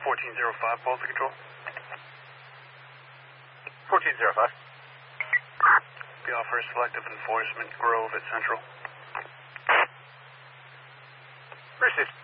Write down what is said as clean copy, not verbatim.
1405, Baltic Control. 1405. Be offer selective enforcement, Grove at Central. Received.